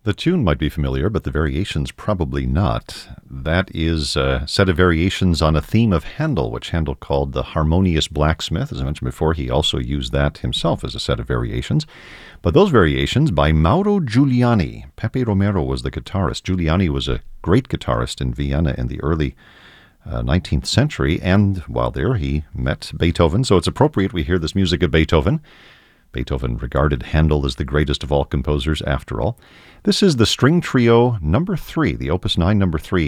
The tune might be familiar, but the variations probably not. That is a set of variations on a theme of Handel, which Handel called the Harmonious Blacksmith. As I mentioned before, he also used that himself as a set of variations. But those variations by Mauro Giuliani. Pepe Romero was the guitarist. Giuliani was a great guitarist in Vienna in the early 19th century, and while there he met Beethoven, so it's appropriate we hear this music of Beethoven. Beethoven regarded Handel as the greatest of all composers after all. This is the String Trio number 3, the Opus 9 number 3,